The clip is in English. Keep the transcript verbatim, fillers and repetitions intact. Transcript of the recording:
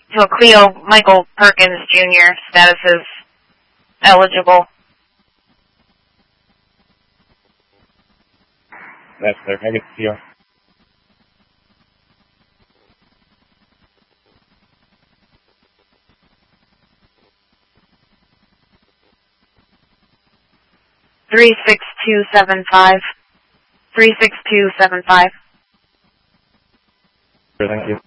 to a Cleo Michael Perkins Junior Status is eligible. That's clear. I get the C R. Three six two seven five. Three six two seven five. Thank you.